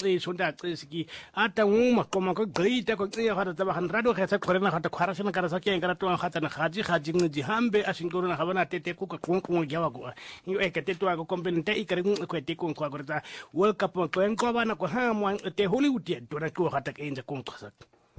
sonda ski ata nguma koma ko grita ko tsiya hara taba han rado kha sa khorena khata khara shina kara sa ke ngara to khata na khaji ngi hambe ashinguru na habana tete ku ka kun gyawa ko yo ekete to ko kompente ikare ko te kun ko gorta world cup ko en ko bana ko ha mo te Hollywood to na ko khata ke inja kun khasa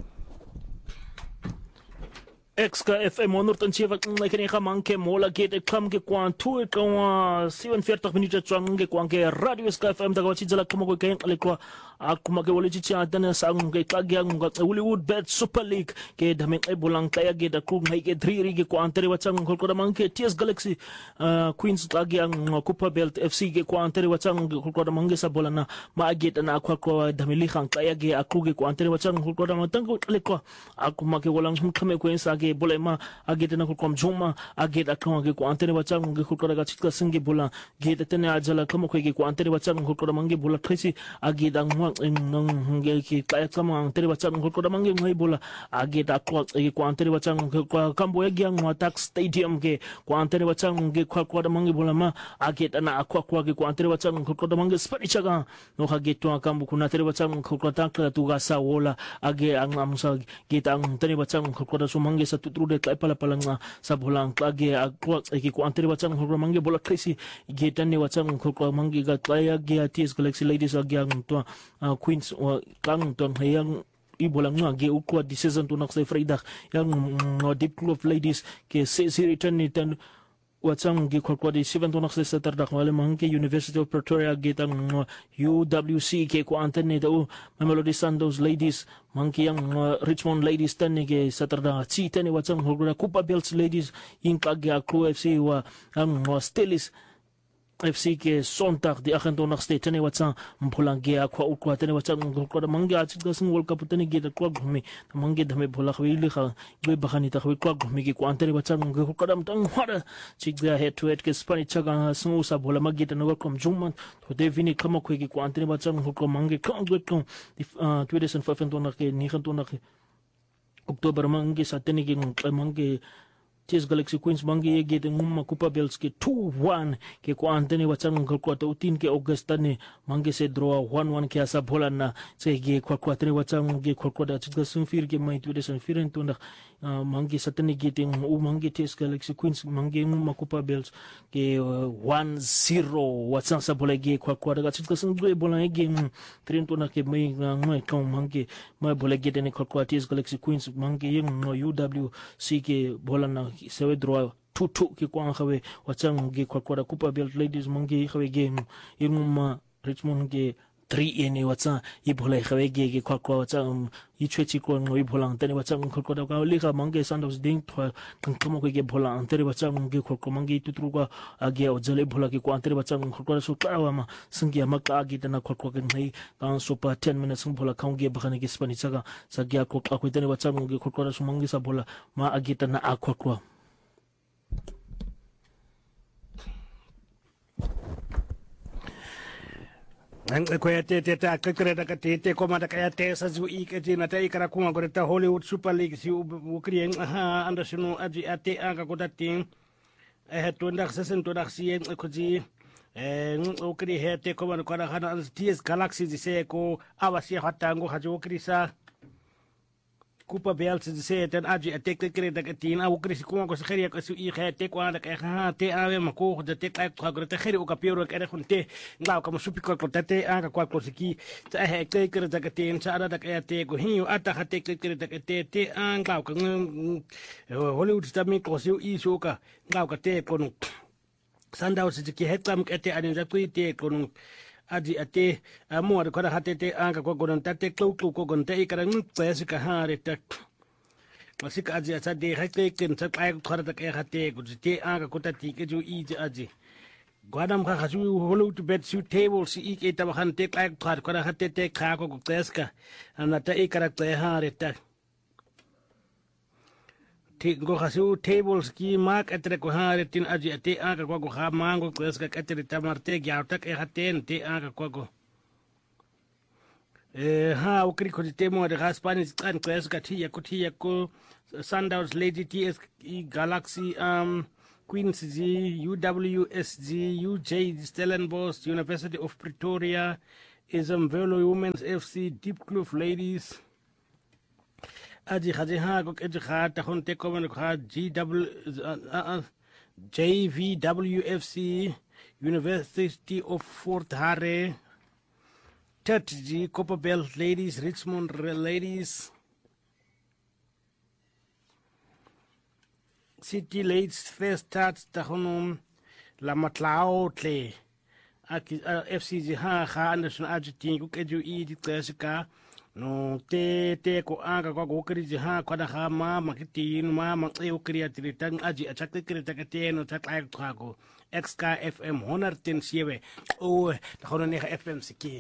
Exka FM 107 mekenika manke mola gate kam ke kwantu kwa 47 minutes twange kwange radio Exka FM daga chizala kama ko kayen alekwa akuma ke wole chicha dana sang ke kagya nga Hollywood Bet Super League ke dame e bolang kaya ge da ku ngai ke 3 ri ke kwantere wachang ko ko manke TS Galaxy Queens kagya Cooper Belt FC ke kwantere wachang ko ko manke sa bolana ma ge na akwa ko dame li khang kaya ge aku ke kwantere wachang ko ko mantang ko alekwa akuma ke wolang khame ko ensa bolema agete na kom juma agete akon ge ko antere wachang ge ko daga chitka singe bola gete tene ajala kamo ko ge ko antere wachang ko mangi bola khisi agete ngwa nge ki kaya kama antere wachang ko mangi ngai bola agete akon ge ko antere wachang ko kambo ge ngwa tak stadium ge ko antere wachang ge ko mangi bola ma agete na akwa ge ko antere wachang ko mangi spani chaga no agete to kambo kuna antere wachang ko tak tu ga sa wola age ang amsa gete ang antere wachang ko so mangi sa tutrude kai pala nga sa bolang kage akwa ki ko antere wachang ko mangi bola krisi getane wachang ko mangi ga kaya ge TS Galaxy Ladies agyang to Queens kang ton hayang ibolang nga ge ukwa di season to next Friday yang deep club ladies ke se return ni tan wachang gi khorkwa di 7 to next Saturday wale mangke University of Pretoria getang UWC ke ko antene do Mamelodi Sundowns ladies mangke yang Richmond ladies tan ke Saturday chi tan wachang hogura Cooper Belts ladies in kagya Crew FC wa ang Stelis FC ke Sonntag di 28 tene wachang mphulange akwa ukwa tene wachang ko mangge achik gasing World Cup tene ge ko ghumi mangge dhame bhola khwili kha gbe bakhani ta khwi ko ghumi ki ko antere wachang ko kadam tang hara chik ga head to head ke spani chaga sungu sa bhola magge tene ko jumman to devini kama khwi ki ko antere wachang ko mangge kang gwe ko 2025 ke ni khan to na October mangge sa tene ge mangge TS Galaxy Queens mangi ge ngumma Cooper Belts ke 2-1 ke ko antene wachang ko ta utin ke August tane mangi se draw 1-1 ke asa bolana se ge ko tane wachang ge ko da chitga sunfir ke mai 2025 to na mangi satane ge ting u mangi TS Galaxy Queens mangi ngumma Cooper Belts ke 1-0 wachang sa bola ge ko daga chitga sun ge bola ge trin to na ke mai ngai ka mangi mai bola ge tane ko TS Galaxy Queens mangi yung UWC ke bola na sewe draw 2-2 ki kwa khawe wachang ge kwa Cooper Belt ladies mangi khawe ge inguma Richmond ge 3 ene wacha I bhola khawe ge kwa wachang I chwechi ko ngoi bhola tane wachang ko da ka likha mangi Sundowns ding thwa kamo ko ge bhola antere wachang ge ko mangi tutru ka age ojale bhola ki ko antere wachang ko so kawa ma singi ma ka agi tana ko ke ngai kan super 10 minutes bhola khang ge bakhane ge spani chaga sa ge ko ka ko tane wachang ge ko so mangi sa bhola ma agi tana akwa ko ang ko yate ta krekre ka te ko ma ka yate sa zu I ke jina ta ikara kuma ko ta Hollywood Super League si ukri ha andasunu aji ate anga ko ta ting to ndak sesen to dak si ko ji ukri hete ko ma ko na TS Galaxy se ko awasi hatango ha jo ukri sa Cooper Belts se tan aji ate krekre da ka tin ukri si kuma ko se khari ko su I hete ko anda ka ha te ave ma ko da te ka ko ta khari o ka piero ka khunte ngao ka supi ko te anga ko siki ta he krekre da ka tin sa da ka te ko hiu ata ha te krekre da ka te anga ka Hollywood sta mi ko su I so ka ngao ka te ko Sundowns ki hetam ka te ani za ku te ko aji ate mo ko da hate te anga ko gon ta te klo ko gon te ikara ngi ka hare ta masika aji asa de hate ken sa kai ko da ka hate ko te anga ko ta ti ke ju I aji Guadam ka hasu Hollywood Bet su table si I ke ta han te kai ko da hate te ka ko ka ana ta ikara te hare ta go hasu tables ki mak atre ko hare tin aji ate anga ko ha mango kreska atre tamarte gyauta ke haten te anga ko ha ukri ko te mo de Spanish kan kreska tiya ko Sundowns Lady TS Galaxy Queens G UWSG UJ Stellenbosch University of Pretoria is Mvelo Women's FC Deep Kloof Ladies. Aji Haji Hagok Ejihata Honte Common JVWFC University of Fort Hare. G Copper Belt Ladies, Richmond Ladies. City Ladies First Start Tahonum La Matlao Tle. FC Jiha Anderson Argentina Kukeju E Classica. No te ko anga kwa gokri jiha kwa da ma makiti ma e ukri atritang aji achakte krita kate no taklai kwago XK FM 107 o da hono ne FM siki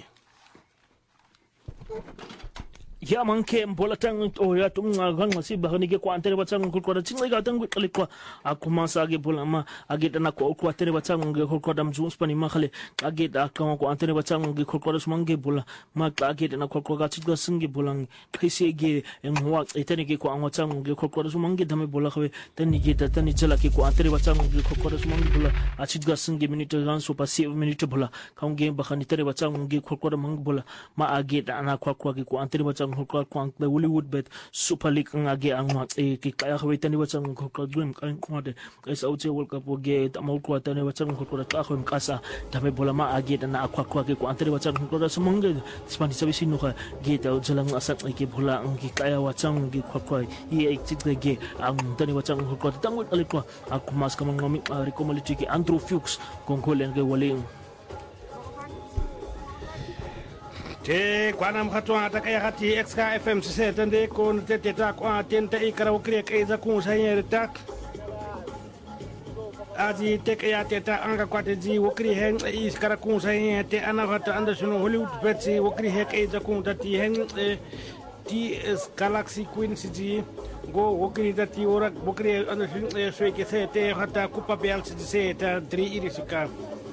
ya manke mbola tang o ya tunga ganga si bahani ke kwa antere batang ko ko chinga ga tang kali ko akuma sage bola ma age dana ko ko antere batang ko dam jums pani ma khale age da ka ko antere batang ko sumange bola ma age dana ko ga chigda singe bolang khise ge ngwa etani ke ko an watang ko sumange dame bola khawe tani ge da tani chala ke ko antere batang ko sumange bola a chigda singe minute ran so pa 7 minute bola kaun ge bahani tere batang ko mang bola ma age dana ko ke ko antere batang ko the Hollywood bet Super League ngage ang e ki kaya khawitani watang ko game kan ko de is out World Cup ge tamol ko tani watang ko ta ko kasa dame bola ma age na akwa ke ko antri watang ko da sumange spani sabi sino ka ge ta jalang asat ke bola ang ki kaya watang ge ko i exit ge ang tani watang ko tangol ali ko aku mas kamang ngami rekomali ki Andrew Fuchs kon ko len ge waling te kwana mkhatwa atakaya hati XK FM sisetande kon te ta kwa tenta ikara ukri ke za kun sayerta aji te kaya teta anga kwa te ji ukri hen is kara kun sayete ana hata anderson Hollywood betsi ukri he ke za kun tati hen TS Galaxy Queen City go ukri tati ora ukri anderson so ke sete hata kupa bel sete 3 irisika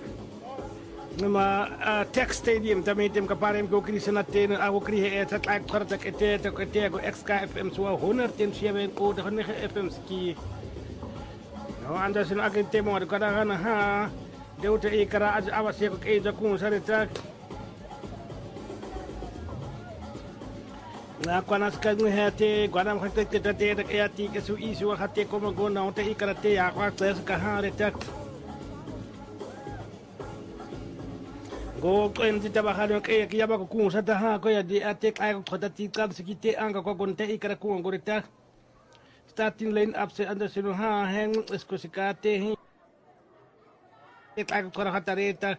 Nama Tech Stadium tamitem kaparem ko krisanatin ako krihe at like kwartak ete ko XK FM so 107 ko de hone FM ski no anda sin akin temo de kada hana ha deuta ikara aj awase ko ke jakun sarita na kwanas ka ngehete gwanam khate te te ke ati ke su isu khate ko mo gona ote ikara te ya kwa kles ka ha reta go ko en dita ba halo ke ya ba ko sa ta ha ko ya di atek ay ko ta ti kan sikite anga ko gonte ikara ko ngorita starting line up se Anderson ha hen esko sikate hi ek ay ko ra hatareta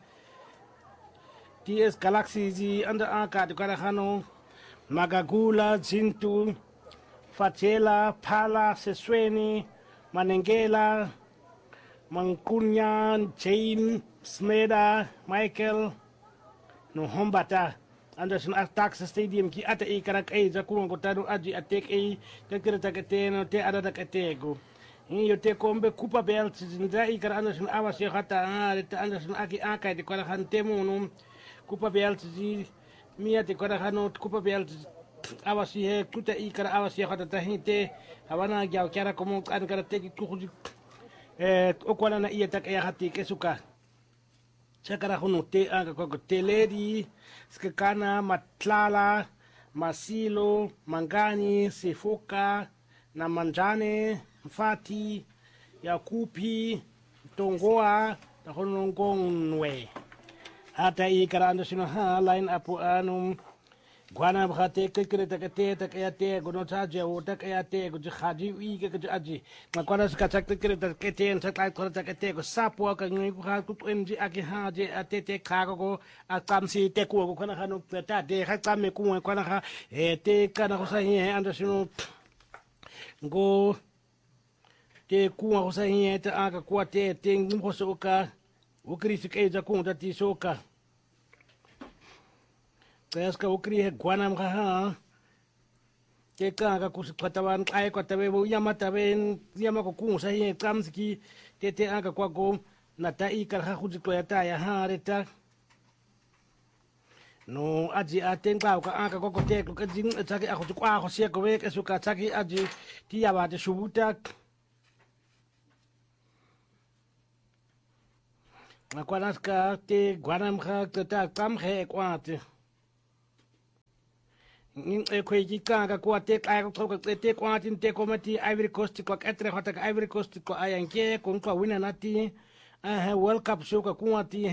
TS Galaxy ji anda aka de kara hano Magagula Zintu Fatela Pala Sesweni Manengela Mankunyan Jane Smeda Michael no hombata Anderson Tax Stadium ki ata e karak e zakuan ko tanu aji atek e kakira takateno te ada takatego yo te kombe kupa belt zinda e kar Anderson awas yo hata te Anderson aki aka de kara hantemo no kupa belt zi mia te kara hano kupa belt awas ye kuta e kar awas yo hata tahite hawana gyao kara como an kara teki kuji o kwana na iya tak e hati kesuka Chakara hono te anga ko teleri skakana matlala masilo mangani sefoka na manjane mfati yakupi tongoa ta hono ngonwe hata i karanda sino ha line up anum gwana bhate kekre takate takayate gono chaje o takayate go khaji wi ke aji makwana ska takre takate takai kora takate go sapo ka ngi ko ha ku mji ake haje atete khago go akamsi te ku go kana hanu ta de ha kame ku kana ha te kana ko sahi anda sino go te ku ko sahi te aka ku te ngum so ka o krisi ja ku ta ti soka Kaya ka ukri he guanam ka ha ke ka kusipatawan ay ko tabe bo yama tabe yama ko ku sa hi kamski te anga kwa go na ta i ka ha khuji ko ya ta ya ha reta no aji aten ka anga ko te ko jing tsaki a ko kwa ko se ko we ke su ka tsaki aji ti ya ba de subuta na kwa naska te guanam ka ta kam he kwate kwe ki kanga kwa te kaya kwa te kwa tin te kwa mati Ivory Coast kwa etre hota Ivory Coast kwa ayanke kwa wina nati World Cup show kwa ti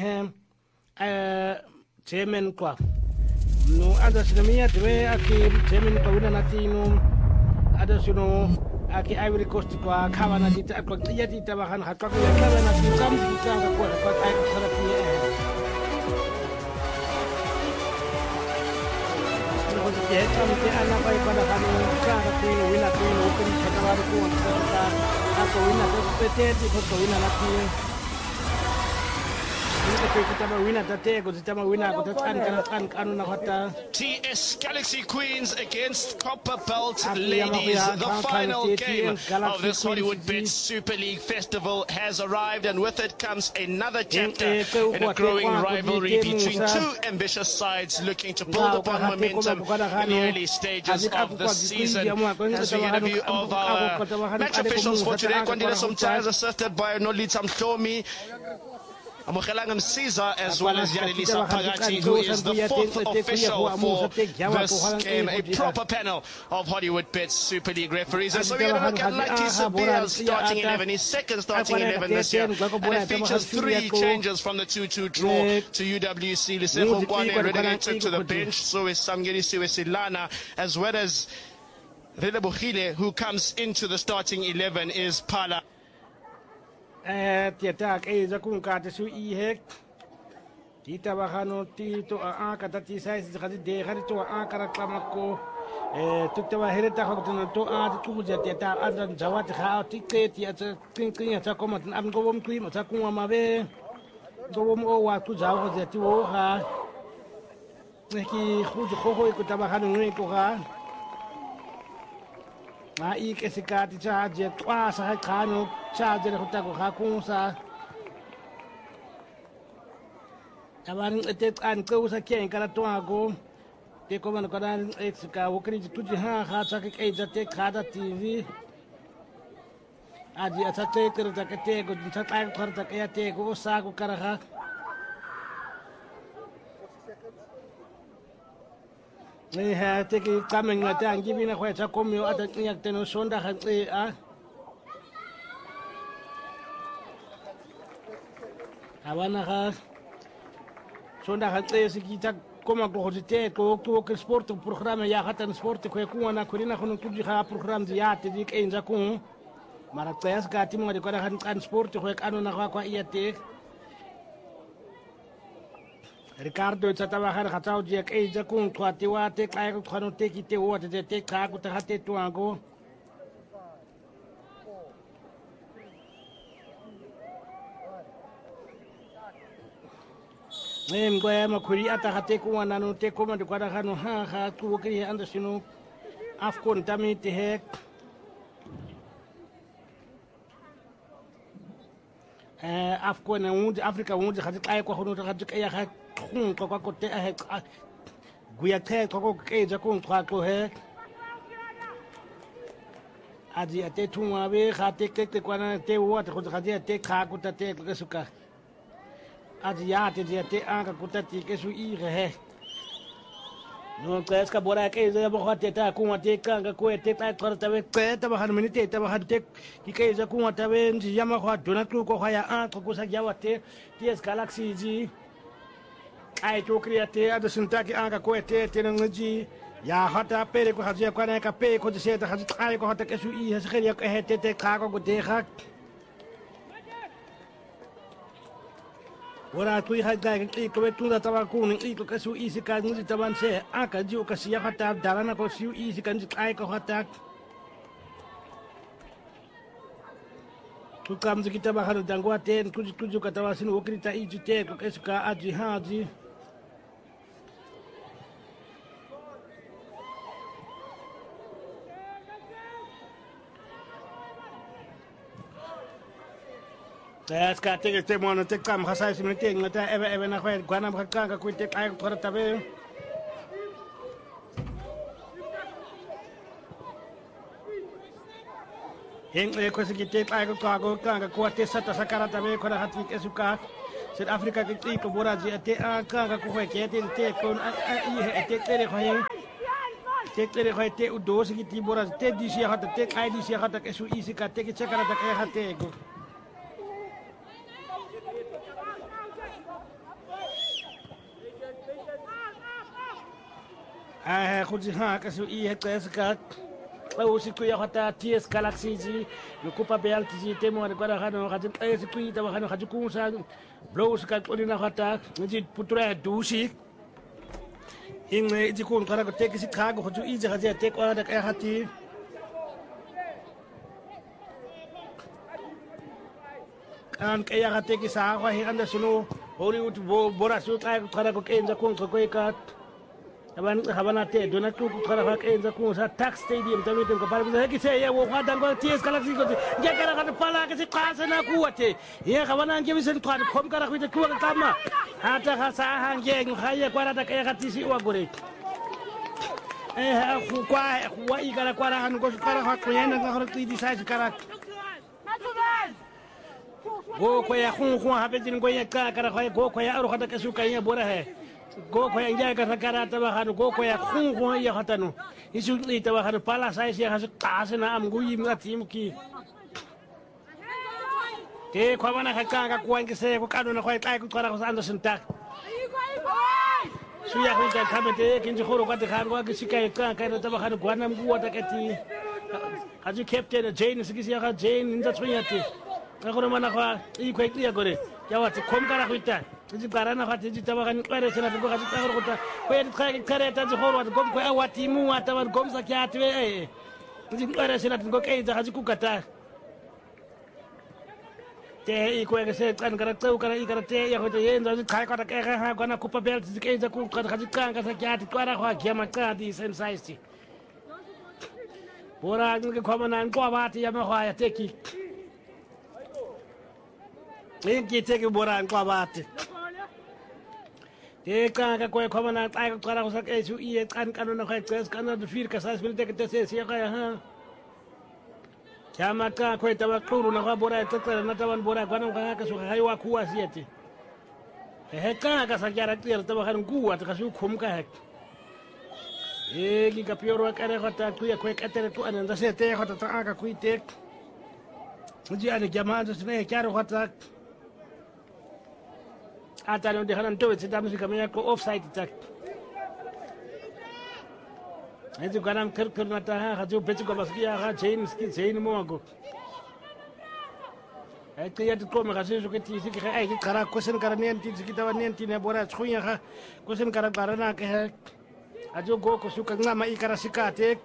chairman kwa no ada sinamia twe aki chairman kwa wina nati no ada sino aki Ivory Coast kwa kawa nati kwa tia tita bahan hakwa kwa kawa nati kamzi kanga kwa Ivory Coast ya kami anak baik pada kami cara tu wina tu ukuri cakap aku kita aku wina tu PT itu wina lagi TS Galaxy Queens against Copper Belt Ladies. The final game of this Hollywood Bets Super League Festival has arrived, and with it comes another chapter in a growing rivalry between two ambitious sides looking to build upon momentum in the early stages of the season. As we get a view of our match officials for today, Kwandile Sometimes assisted by Nolitz Amhlomi, Amogelang Caesar, as well as Yanelisa Pagati, who is the fourth official for this game, a proper panel of Hollywood Bets Super League referees. And so we're going to look at Lucky Sabia's starting 11, his second starting 11 this year, and it features 3 changes from the 2-2 draw to UWC. Lisefo Kwane relegated to the bench, so is Samgeri Siwesilana, as well as Relebohile, who comes into the starting 11, is Pala. Tiatak zakun kata su ihek tita bahano tito kata tisai sekali dekari to karaklamako tukta hereta hakutun to tu jatiata adan jawat kha tiket ya king ya komat am gowom klim ta kuma mabe gowom o wa ku jaw jati o ha neki khuj khokho ko tabahano ngi ko ha ma ik esikati charge twa sa khano charge ko ta ko khakunsa tabarin ete an ko sa kien kala to ago te ko man ko dan eksika wokri tuji ha sa ke e jate khada tv aji atate ter ta ke te ko sa ta khar ta ke te ko sa ko kara ni ha te ki kameng na tang gibi na khwa cha komyo ata nyak te no sonda ha a awana ha sonda ha te si ki ta koma ko hote ko ko sport programme ya hata sport ko ku na ko rina ko tu di ha programme di ya te di ke nza ku mara tes ga ti mo di ko han sport ko anu na kwa iya te Ricardo Chatabahan Hatau Jack Ajakun, Twatiwa, take I can take it water, they take Kaku Tahate to Ango. Name Guayama Kuriata Hateku and Anu take over the Guadahano Ha to work here under Sinu Afcon Tammy the heck. Afcon and Africa wound has a Kaiko Honu kwa kote guya kwa keja kwa he aji ate tunwa be khate ke kwa na te wa te khadi ate kha ko tate ke suka aji ya te ate anga ko tate ke su I he no kles ka bora ke ze bo khate ta ku ate kanga ko ate ta khar ta be ke ta ba han minute ta ba han te ki ke za ku ate be nji yama kwa donat ko ya a ko sa ya wate TS Galaxy ji ai to kriate ada sintaki anga ko ete tenangi ya hata pere ko hajia kwa na ka pe ko se ta haji ai ko hata kesu I has khari ko hete te ka ko de kha ora tu ha ga ki ko tu da tawa ku ni ko kesu I si ka ni taban se aka ji ko si hata dalana ko si I si kan ai ko hata tu kam ji kita bahar dangwa ten tuju ka tawa sin okrita I ji te ko kesu ka aji haji es ka te te mo te kam khasa sim te ngata eve na khwe gwana khaka ka ku te ai khor tabe heng e ko se ki te ai ko ka ko te sata sakara tabe ko na hati ke suka South Africa ke ti ko boraji te a ka ko khwe ke te ko I he te te re khwe tek tere khoy te udos ki tibora te disi hata te kai disi hata ke su isi ka te ki chakara ta ke hate go khudzi ha ka su I hata ska au si kuya hata TS Galaxy ji yokupa belt ji te mo kwa hano khadzi si kuyi ta hano khadzi ku sa blows ka olina hata ji putura dusi in ji kun kara ko te ki sikha go ju ije haje te ko da ka hati kan ka ya hate ki sa ko hi anda sunu Hollywood bora su ka kara ko kenza kun ko ka habana te dona ku kara ka kenza kun sa tax stadium tawi tem ko par bi ki se ya wo khada ko TS Galaxy ko ya kara ka pala ka si qasa na kuwate ya habana nge bi sen ko khom kara ko te ku ka ma hata khasa hange ngaya kwara ta ka khati wa gore kwa ikara kwara hanu ko kara ha ko yana ka khoti di sai kara go ko ya khun ha be din go ya ka kara go ko ya ru khata ka su ka ya bora he go ko ya ngai ka kara ta ba hanu go ko ya khun ya khata no isu ni ta ba hanu pala sai ya ha ta na am gu yim na tim ki te kwa bana ka ka kwa ngi se ko kadu na kwa ta ko kara ko Anderson tak suya ko ta kabete kinji khoro ka ta ko ka sikai ka ka ta ba hanu kwa nam gu ta ka ti aju captain Jane sigisi ya ka Jane inda tsunyati ngakho mana kwa I ko ikli ya gore ya wati khom kara ko ita ji garana khati ji taba kan kwere sena ko khati ta ko ta ko ya ta kare ta ji khoro wat gom ko awati mu wata wat gom sa kya twe ji kwere sena ko ke ta ji ku kata te I ko ya se kan kara tau kara I kara te ya ko te yenza ji kai ko ta ke ha ko na kupa belt ji ke ja ku ka ji kan ka sa kya ti kwara ko kya ma ka di sen size bora ngi ko mana ko abati ya ma ho ya teki Inki teki bora kwa bati. Teka ka kwa kwa na ta ko ra ko sa ke su I kan kan na kwa tres kan na fir ka sa spil teki te se ka ha. Chama ka kwa ta ba kuru na kwa bora ta na ta ban bora kwa na ka su ha wa ku asieti. He ka sa jara tiel ta ba kan ku wa ta su khum ka he. Ki ka pioro ka re ko ta ku ya kwa ka te tu an da se te ko ta ka ku te. Muji ani jamaa ta ne kyaro ko ta ata no de hanan to tsita musika me ko offside tak ezu ganam kar na ta ha jo bechu ko baskia ha chain mo go ai te yat ko me ga se ke ti si ke ai kara ko sen kara nen ti ki ta nen ti ne bora tshuya ha ko sen kara na ke ha ajo go ko su ka ngama I kara sikate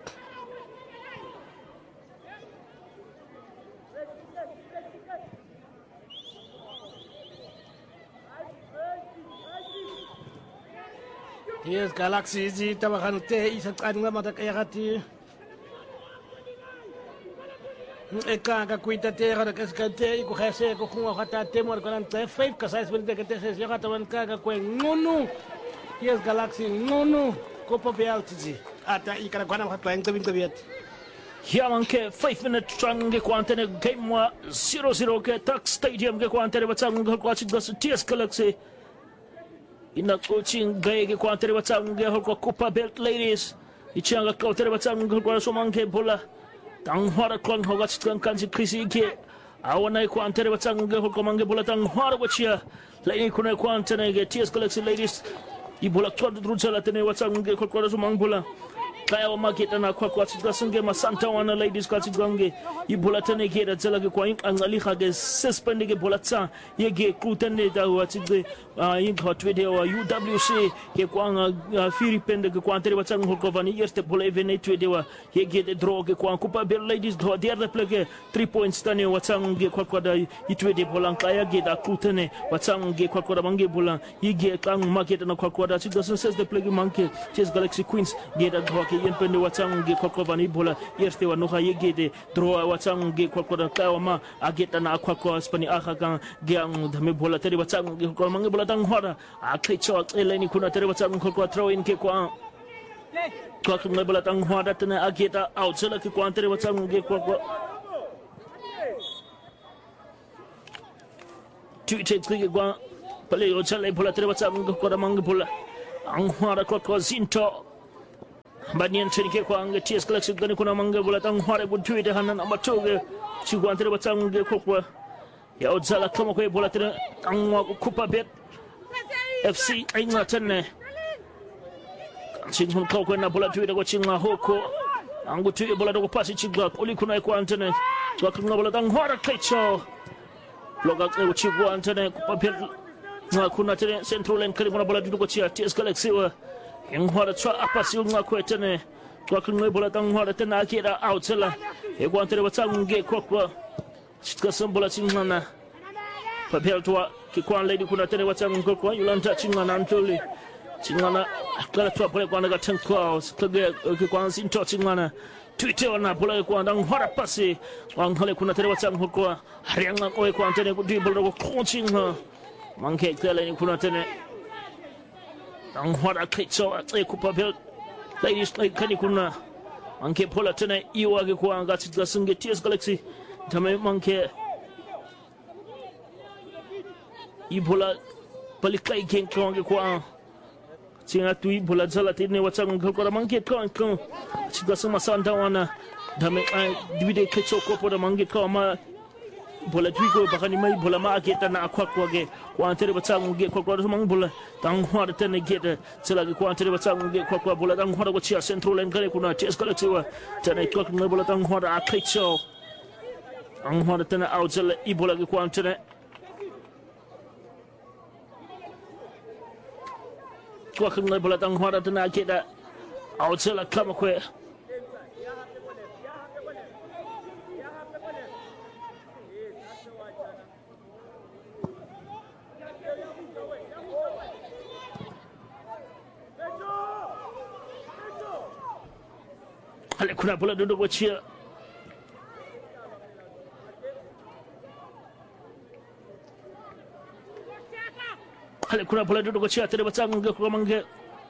TS Galaxy ji tabakan te isa kan nga mata kaya kati eka ka kuita te ka kaskante ko khase ko khunga khata te mor kan te 5 ka size bende ka te se ya ka wan ka ko ngunu TS Galaxy ngunu ko belt ji ata ikara kwana ka twa ngtabin tabiat ya manke 5 minute change kwantene game wa 0-0 ke tak stadium ke kwantene batang ko achit gas TS Galaxy ina coaching gaege kwa tere batang ge ko kupa belt ladies ichanga ka tere batang ko so manke bola tang hora kon hoga chitkan kanji krisi ke awana kwa tere batang ge ko manke bola tang hora wachia laini kuna kwa tere ge TS Galaxy ladies I bola twad drujala tene batang ge ko so mang bola kaya wa makita na kwa chitgasange masanta wana ladies ka chitgange I bola tene ge da tsala ge kwa angali khage suspend ge bola tsa ye ge krutene da wa chitge in khotwede wa UWC ke kwa firi pende ge kwa tere batang ko vani yerste bola evene twede wa ye ge de draw ge kwa kupa bel ladies do der de plege 3 points tane wa tsang ge kwa da itwede bola kaya ge da krutene wa tsang ge kwa da mangi bola ye ge kang makita na kwa da chitgasan says de plege manke TS Galaxy Queens ge da draw ke yen pende wa tsang ge kwa vani bola yerste wa no ha ye ge de draw wa tsang ge kwa da kawa ma ageta na kwa spani akha kan ge ang dhame bola tere wa tsang ge kwa mangi bola tang hora akai chot eleni kuna tere wa tsang kwa throw in ke kwa kuma bola tang hora tene ageta out sala ke kwa tere wa tsang ge kwa tu che ke kwa pale o chale bola tere wa tsang kwa mangi bola ang hora kwa zinto Banian Chenike Kwang, TS Collection, Ganikuna Manga, Bulatang, Horrible Tweet, Hanan, Amatoga, Chiguantre Batang, Kokwa, Yauzala Kamakwe, Bulatana, Angwa, Kupa Bet, FC, Inglatane, Chinghun Koko, Nabola Tweet, watching Hoko, Angutu, Bolado Passage, Olikuna Quantane, Talking about Hora Kacho, Logat, Chiguantane, Kupa Bet, Kunatane, Central and Kalimana Boladu, TS Collection. Yang hora chua apa siung ngakwetene kwa kungwe bola tang hora tena akira outsela e kwantere batang ge kokwa chitka sambola chingana papel tua ki kwan lady kuna tene batang kokwa yulanta chingana antoli chingana kala tua pole kwa naga tank claws kage ki kwan sinto chingana tuite wana bola kwa ndang hora pasi wang hale kuna tene batang kokwa harianga ko kwa tene ku di bola ko chingha mangke kala ni kuna tene ang hora kitso at kupa belt ladies like kanikuna manke pola tena iwage ko anga tsitga sunge TS Galaxy tame manke ibola palikai ken ko anga ko tinga tui bola zala tine watang ko manke ko tsitga sama sanda wana tame divide kitso ko poda manke ko ma bola tuiko bakani mai bola ma aketa na akwakwa ge kwantere batsangu ge kwakwa mang bola tang hwar tene gete tsela ge kwantere batsangu ge kwakwa bola tang hwar gochia central len kare kuna TS Galaxy wa tene kwak na bola tang hwar akaicho ang hwar tene outsela ibola ge kwantere kwak na bola tang hwar tene aketa outsela kamakwe kuna bola duduk wachia kuna bola duduk wachia tene batang nge kwa mange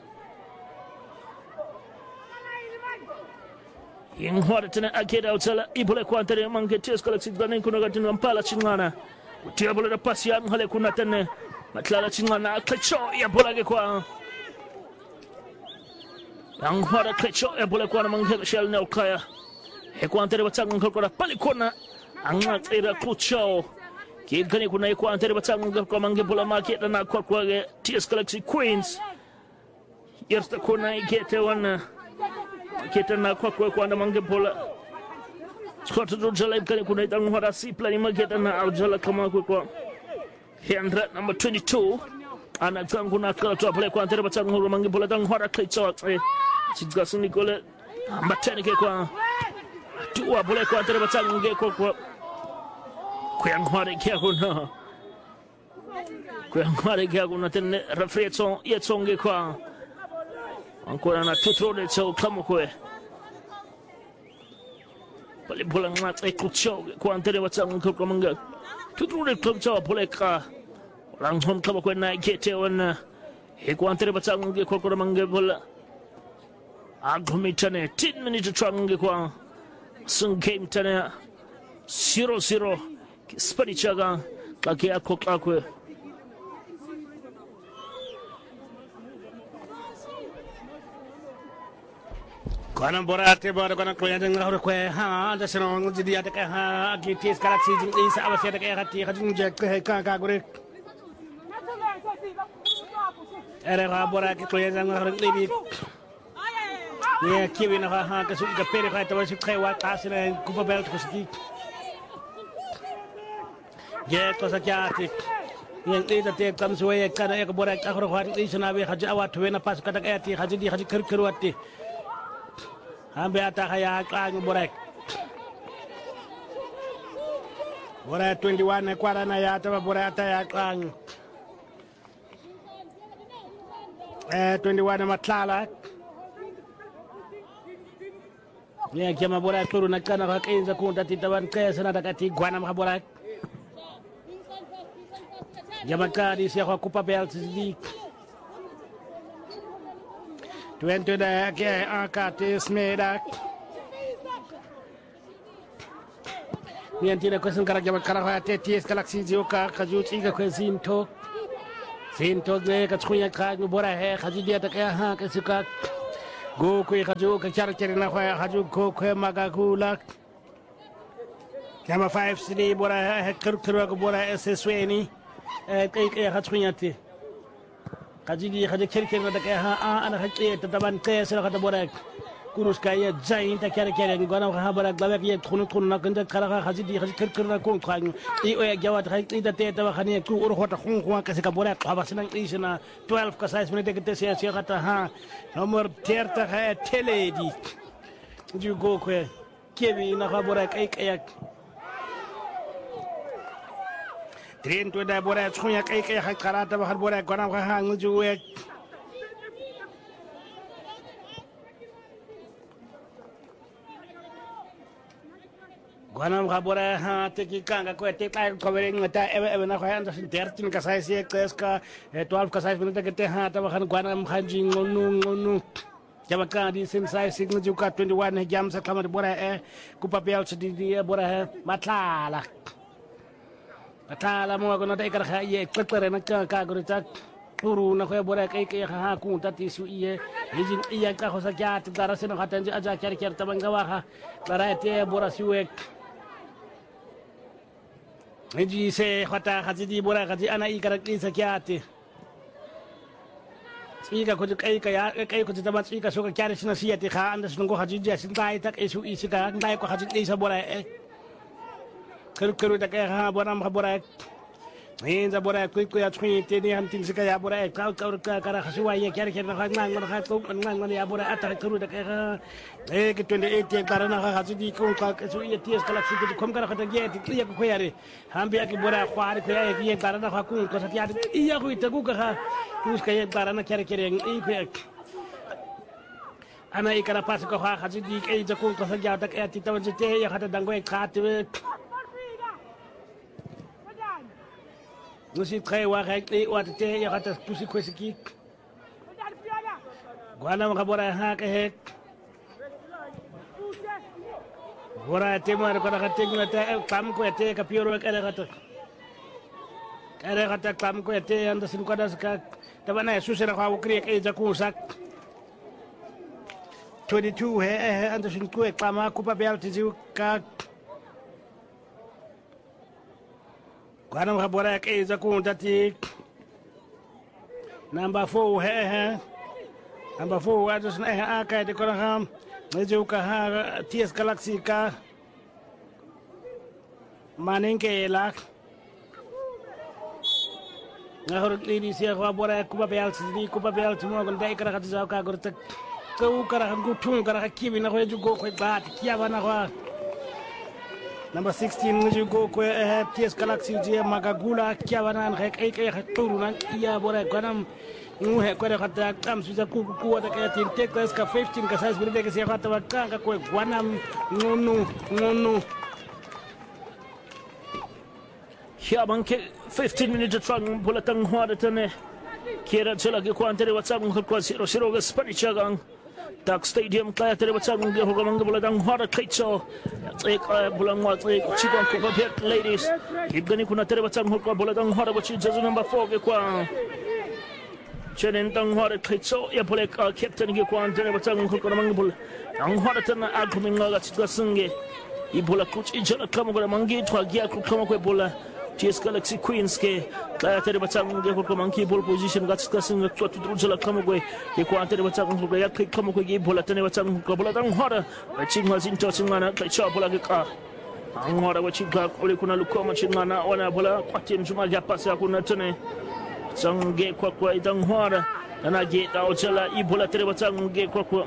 yang hwara tene akeda utala ibole kwa tene mange TS Galaxy ganin kuna gatin mpala chingana utia bola da pasi yang hale kuna tene matlala chingana akacho ya bola ge kwa ang hora kecho e bola kwa manghe shell ne ukaya e kwa antere batang ngakora palikona anga tsira kucho ki gani kuna e kwa antere batang ngakora manghe bola market na kwa TS Galaxy Queens yersta kuna ikete wana kete na kwa anda manghe bola skota do jala gani kuna tang hora si plani market na aljala kama kwa Hendra number 22 ana tangu na kala tu pale kwa antere batang ngoro manghe bola tang hora kecho Chidga suni kole matani ke kwa tuwa bole kwa antere batang nge kwa yang hware ke kuna yang hware ke kuna tene refretson yetsonge kwa ankora na tutrode cho kamukwe pale bola ngat ekucho kwa antere batang ngko kwa manga tutrode kamcho bole ka lang hom kamukwe na gete wana e kwa antere batang nge kwa manga bola Agumitane 10 minutes trange kwa sun game tane 0-0 sparichaga kake akokakwe kana borate bor kana koyande ngahor ko ha da sino ngudi ata ka ha ki TS Galaxy jing isa abase da ka hati khajung je ka gore ere ha borake koyande ngahor ngibi kiwi na ha ka su ka pere ka ta wasi kai wa ta sine kupa belt ko ski je ko sa kyati yen ida te kam suwe kana e ko bora ka ko khwati isna be khaja wa tuwe na pas ka ta ati khaji di khaji kir wati ambe ata khaya ka ngi bora 21 e kwara na ya ta bora ata ya ka 21 matlala ya kama bora turu na kana ka kainza kunta titawan kaya sana takati gwana mabora jamakari sia kwa kupa belt di 20 da ke akate smeda niantina ko sun kara jamakara ha TS Galaxy joka kajuti ga ko sinto ne ka tsunya ka bora he khaji dia ta ka ha ka suka go ko haju ka character na khoya haju ko ko magagula kama 5-3 bora kirkirwa ko bora ssweni kai hatsunyati kajigi haje kirkirwa da kai ha ana hakke ta taban kai sai ka bora kurus kaya jain ta kare ngona ha bara glabek ye khunu na kanda kala hajidi haje kirkirna ko khanyu i o ya jawat haji da te ta khani ku ur hota khun khwa ka ka bora ka basinan isna 12 ka 6 minute ke se se khata ha nomor terta ha teledi ju go ko kebi na ha bora kai kayak Tren to da bora tsunya kai ha karata ba har bora gona ha nguju we gwana bora ha te ki kanga ko te kai ko bere ngata e na ko anda sin tertin ka sai se ka 12 ka sai minute ke te ha ta ba kan gwana khanji ngonu jaba ka di sin sai signu ju ka 21 jam sa kamar bora ku papel di bora matala Atala mo ako na tayo kara kaya klektere na kaguritak puru na kaya bora kay ha kung tati su iye hijin iya ka ko sa kyat dara sino katan aja kyar tabang gawa ha dara ete bora siwek hiji se khata khajidi bora khaji ana i kara sa kyat ika ko kai ko taban ika so ka kyar sina siyati kha anda sino ko haji jasin tai tak isu isika ndai ko haji isa bora Kuru da kai ha bora ma bora Inza bora ku ya tsui te ni hantin sika ya bora ka kara khasuwa ye kyar kyar na ngang na ko ngang ya bora ata kuru da kai ha ke 28 kara na ha ji ko ka su ye ties kala su ko kara khata ye ti ya ko yare hambi ak bora khwari ko ye kara na ku ko sa ya iya ko ita ku ka ku ska ye kara na kyar kyar ngi ko ana ikara pas ko ha ji ke ja ko sa ja ta ya ti ta te ya khata dango ka te Nusi trai wa kai wa te ya kata pusi ko siki Gwana ma bora ha ka hek Bora te mar ko ka te ngata kam ko te ka pioro ka kata kam ko te anda sin ko das ka tabana susera ko ukri ka ja ku sak 22 he anda sin ko ka ma ku pa bel te ju ka Gwana ma bora ka za ku tati number 4 he number 4 wa just na ka te ko ha meju ka ha TS Galaxy ka manenke la ngahor lini sia ko bora ku ba bel si ku ba bel mo gon dai kara ka za ka gor tak ko kara ku tung kara kibi na ko ju go ko ba kiya bana ko Number 16 muju go ko TS Galaxy je magagula kya banan kai turunan iya bora ganam nu he ko da kam su za ku da kai tin tek ka 15 ka size birde ke se khata wa ka ko ganam nunu ya banke 15 minutes trang bulatang hwada tane kira chela ke ko antere whatsapp ko siro ga spanish gang Tak stadium kaya tere baca mungkin orang bola dang hara kaitso, bulan wat cikon ko pabet ladies. Ibgani kuna tere baca mungkin bola dang hara baca jazu number 4 ke kwa. Chenen dang hara kaitso ya boleh captain ke kwa tere baca mungkin orang bola dang hara tena aku mengaga cikga senge. Ibola coach ijana kamu kena mangi tuah gia aku kamu kue bola. TS Galaxy Queens ke kaya tere baca mungkin ko mangi ball position gat cikga senge tuah tudru jala kamu kue ke kwa tere baca mungkin ya kamu kue bola tene baca mungkin bola dang hara. Cing mazin to cingana kaitso bola ke ka. Ang hara wajib gak oleh kuna luka macam mana wana bola kuatin cuma japa saya kuna tene. Sangge kwa dang hara. Nana ge tau jala ibola tere baca mungkin kwa.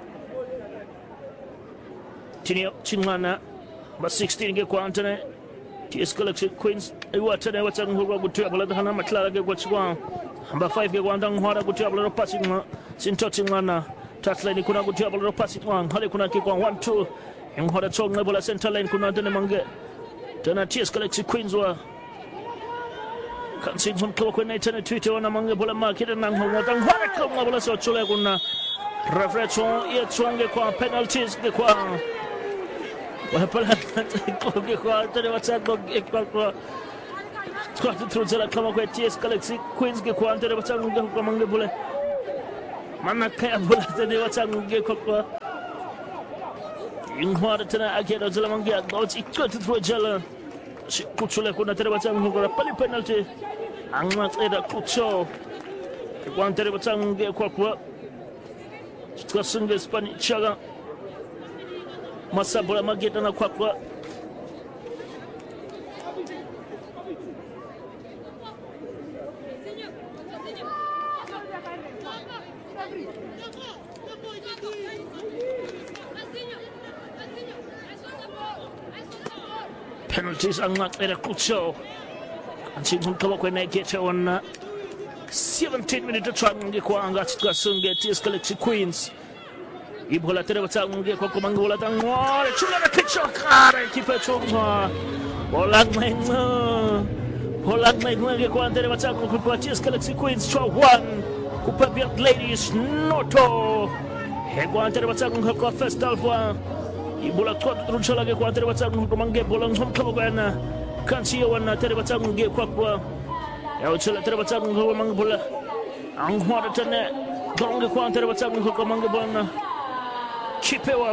Tini cingana bas 16 ke kwa antene. TS Galaxy Queens iwa tene baca mungkin gutu bola dahana matla lagi kwa cikwa. Number 5 ke kwa dang hara gutu bola ropa cingana. Sinto cingana. Tatla ni kuna gutu bola ropa cingana. Hale kuna ke kwa 1-2. Yang hara chong na bola center line kuna tene mange. Tena TS Galaxy Queens wa. Kan sing pun kau kena tene Twitter wana mange bola makita nang hong dang hara kau na bola so chule kuna. Reflection ia chong ke kwa penalties ke kwa. Wala pala ko ke kwa tene whatsapp ko ke kwa. Kwa tu jala kama kwa TS Galaxy Queens ke kwa tene whatsapp ko mange bola. mana kaya bola tene watang ge kokwa inghwara tena akera zala mangia dots ikot through jala kuchule kuna tere watang ngora pali penalty angat eda kucho kwa tere watang ge kokwa twasunge spani chaga masa bola mageta na kokwa penalties angat eda kucho anjing kama kwena geta on 17 minutes twange kwa angat twasunge TS Galaxy Queens ibola tere batsange kwa kumangola tangwale chunga na kicho kare kipechunga bola ngwe kwa tere batsange kwa TS Galaxy Queens 1 kupapia ladies noto kwa tere batsange kwa first alpha ibola kwa trunchala ke kwa tere batsange kwa mange bola ngom kama kwa kansi wana tere batsange kwa ya uchala tere batsange kwa mange bola angwara tane donge kwa tere batsange kwa mange bola kipewa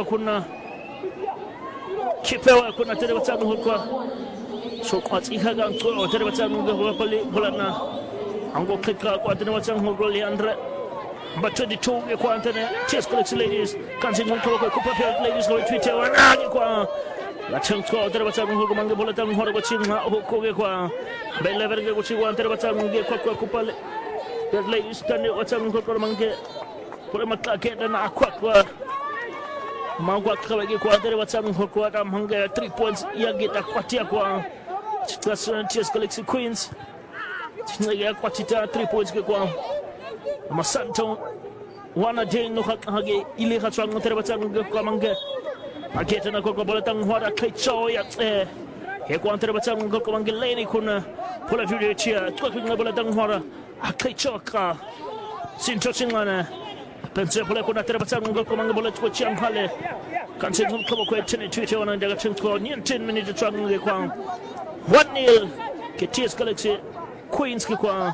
kuna tere batsange kwa so kwa tsihaga kwa tere batsange kwa pali bola na ango kika kwa tere batsange kwa Leandre but 22 kwa tere TS Galaxy ladies kansi ngom kwa kupapia ladies no Twitter wana kwa la changko tere batsange kwa mange bola tang hora kwa chinga ko kwa belever ke kwa tere batsange kwa kupale ladies tane batsange kwa mange por matla ke na kwa mangwa kawege kwa tere batsange kwa manga 3 points yageta kwatia kwa TS Galaxy Queens tsinga kwatita 3 points kwa masanto wana de no hage ile khatwang tere batsange kwa manga ageta na kwa bola tang hora kaicho ya kwa tere batsange kwa manga lane kuna pola video chia kwa bola tang hora kaicho ka sinto singana pense pola kuna tere batsange kwa manga bola kwa chiang hale kanse kama kwa tene Twitter wana ndaga tsinko 10 minutes twange kwa 1-0 ke TS Galaxy Queens kwa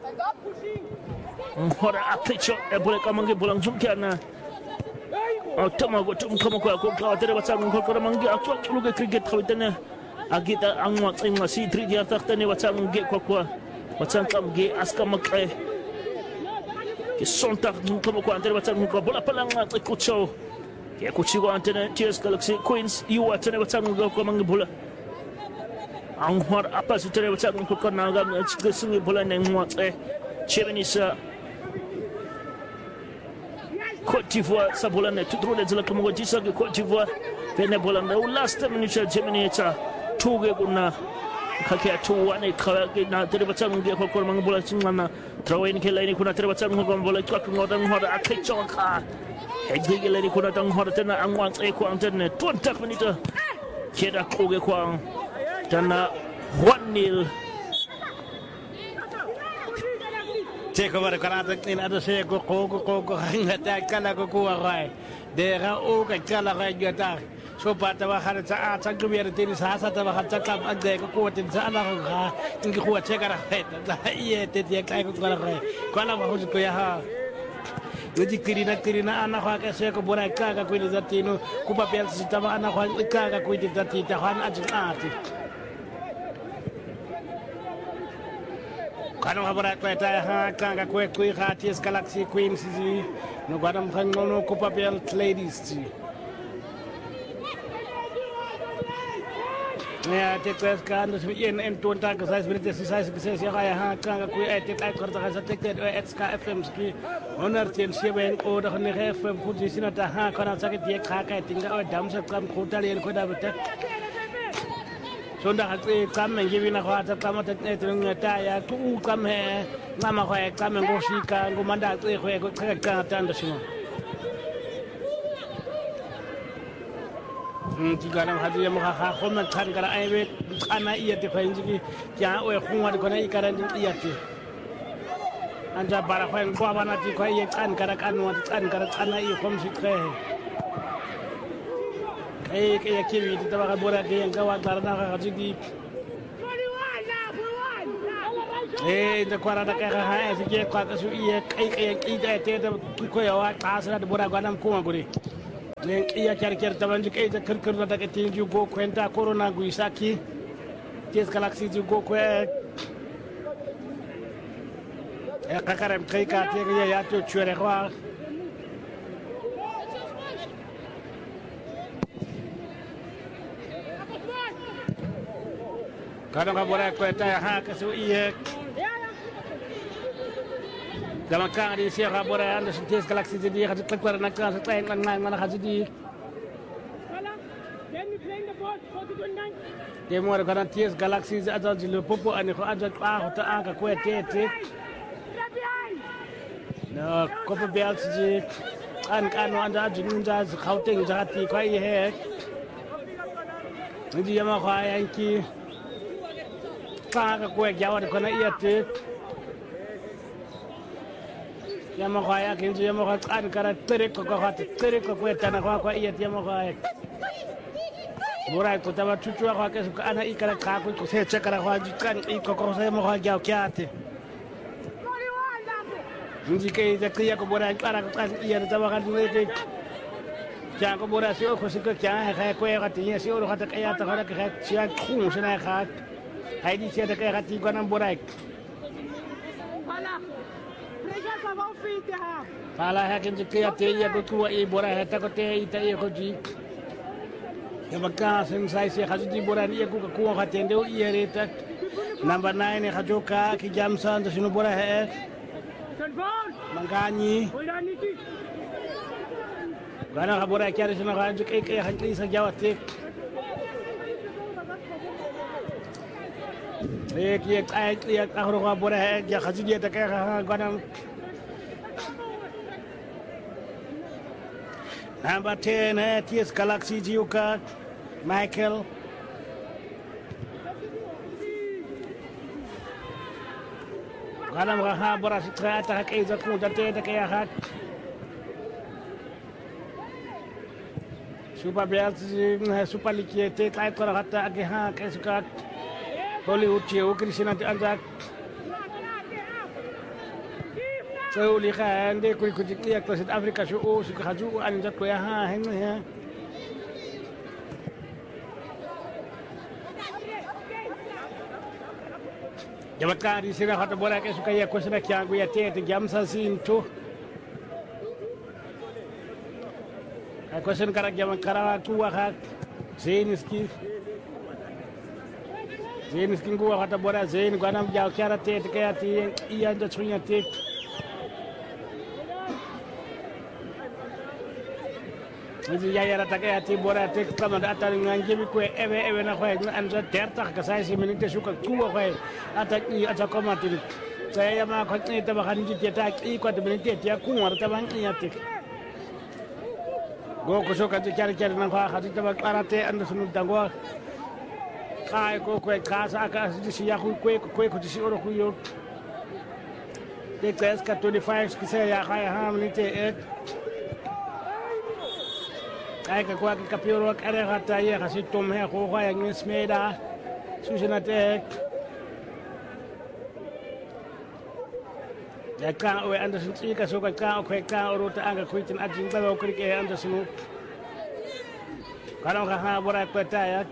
hora apicho ebole kama nge bola nzumkiana tama go tum kama kwa tere batsange kwa mangi atwa luga cricket khawitana agita angwa tsinga si 3 dia taktane batsange kwa batsange aska makre ke sonta kama kwa tere batsange kwa bola palanga kucho ke kuchigo antene TS Galaxy Queens iwa tene batsange kwa mangi bola angwar apa si tere batsange kwa naga chigesingi bola nengwa chevenisa Côte d'Ivoire sabola ne tudrole zela kama jisa ke Côte d'Ivoire bene bola na last minute Germany cha tuge kuna kake tuwane kawage na tere batsange kwa mangi bola chingana traweni ke laini kuna tere batsange kwa bola kwa ngodan hora akichonka Egige lady kuna tang hora tena angwang kwa antene 20 minutes keda kuge kwa tena 1-0 Teko bara karata in ada se ko ngata kala ko rai de ga o ka kala ga gata so pata wa khara ta ta gubere tin sa ta wa khata kam ade ko tin sa ala ga ngi ko chekara ta iye te te kai ko kala rai kala wa hu ko ya ha Yoji kirina ana kwa kese ko bora kaga ko ni zatino kupa pia sitama ana kwa kaga ko ni zatita han ajati kana habara ko ta ha kaga ko TS Galaxy Queens zi no gadam khangono kupa pia ladies zi ya te kres kan so en tonta ka sai minute sai ya ha kaga ko te ta korta ka te XKFM ski honor ten sheben o da ne FM fuji sinata ha kana sakit ye kha ka tinga o dam sa kam khota len ko da bata sonda ka kam ngi na kwa ta kam ta ta ya tu kam he ngama kwa kam ngo shika ngo manda ko ka ta ndo sino Tigana hadi ya maka khoma tan kara aibe ana iya te khanji ya o khunwa ko na ikara iya te anja bara khoen ko bana ti ko ye tan kara kanwa tan kara ana iya khom shi khe ke ya kiwi ti tabaka bora ke yang kawa tarana ka jigi the Quarata as a J. Quatas, eat a Koya, Casa, the Buraganam Kumaguri. Then Ia Character, the Kirkur that I you go Quenta, Corona, Guisaki, this galaxy you go where Kakaram Krika, Yato Churewa. Kadang boleh kuat hak kesuiak. Dalam kang di siapa boleh anda sentiasa galaksi jadi hati terkuat nak setelah yang mana hati di. Dia mau orang tias galaksi ada jilu popo ani ko ada tak angka kuat titik. No, kopi belt je. Kan anda jilu jas kau tengok jati kau ihe. Jadi yang mau kau yang ki. Ka kuat jawab kena ia tu. Yang mau kaya kinju yang mau kan kara terik kau kuat tanah kau ia yang mau kaya. Murai kau tahu cucu aku kesuka anak ikan kaku kau saya cakap aku kan ikut saya mau kaya jauh kiat. Jika ia kerja kau murai kara kan ia tahu kan murai. Jangan kau murai sih kau suka jangan kaya kau yang katanya sih orang kata kaya tak ada kaya siang khung senai kat. Hai di siapa kaya hati kau nam borak. Kalau hakim jika tiada kau tua borak, tak kau tiada ia kau ji. Yang bekas sensai si haji di borak ia kau kau hati anda ia retak. Number 9 ni hajoka ki jamsan tu sinu borak Mangkani. Karena kau borak kiara sinu hajuk haji sejawat tik. Ek ahro ka bora hai ya khaji dia tak ganam number 10 hai TS Galaxy Jiuka Michael ganam ha bora sitra ta kai zakku date ta kai ha super belt super league te kai kora hatta age ha kai suka Hollywood je ook is aan het zo liggen de kun je niet dat het Afrika zo oost ik ga zo aan dat ko ja hen ja ya bakka di sira hata bola ke suka ya ko sina kyangu ya te jamsa sin to ko sen karak jam karawa tu wa Zeniski Zeniski ngua kata bora Zen gua nam jauh cara te kayak ti iya anda sunya te Jadi ya rata kayak ti bora te kama data nganji mi kue ewe na kue anda tertak kasai si menite suka tua kue ata koma ti saya mah kau ni tabakan jadi tak ikut menite dia kuar tabang iya te Go kusuka tu cari-cari nang kau hati tabak karate anda sunu tangguh Kai ko kue kasa akas di siya kue ko di si oro kuyo. Tek tes ka 25 kise ya kai ham ni te ek. Kai ka kwa ka pioro ka re hata ye ka si tom he ko ya ni smeda. Susina tek. Ya ka o anda sin ka so ka kue ka oro ta anga kue tin ajin ba ko ke anda sinu. Kalau ka ha bora ko ta ya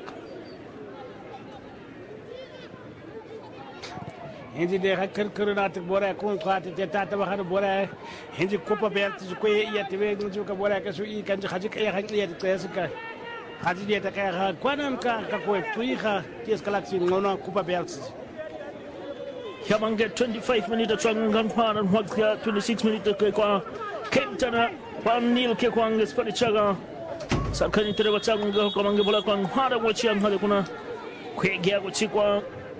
Hindi de kar natik bora kun kwati te tata bahar bora hindi kopa belt ju ko iya te be ju ka bora ka su I kan haji ka han iya te suka haji de ta ka kwanam ka ko tuiha ties galaxy ngono kopa belt Ya mangge 25 minutes changan paran waktu 26 minutes ke kwa kentana panil ke kwa nges pari chaga sakani tere wachanga ko mangge bola kwa hara wachi am hale kuna kwegea ko chikwa